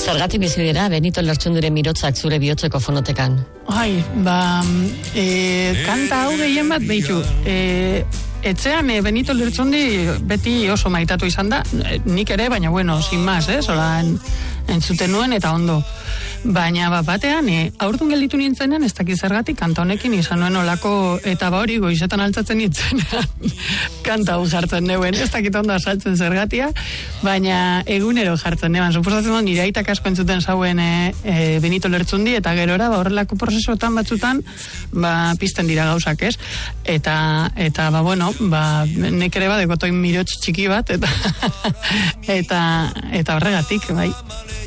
Zergatik bizi dira Benito Lertxundiren mirotzak zure bihotzeko fonotekan? Kanta hau gehien bat behitu. Etxean Benito Lertxundi beti oso maitatu izan da, nik ere, baina bueno, sin más, sola entzuten nuen eta ondo. Baina batean, aurdun gelditu nintzenean, ez dakit zergatik, kanta honekin izan nuen olako, eta hori goizetan altzatzen nintzenean, kanta hau jartzen neuen, ez dakit ondo asaltzen zergatia, baina egunero jartzen neuen. Suposatzen dut, nire aitak asko entzuten zauen Benito Lertxundi, eta gerora, horrelako prozesuetan batzutan, pizten dira gauzak, ez? Eta bueno, nek ere dekotoin mirotx txiki bat, eta horregatik, bai.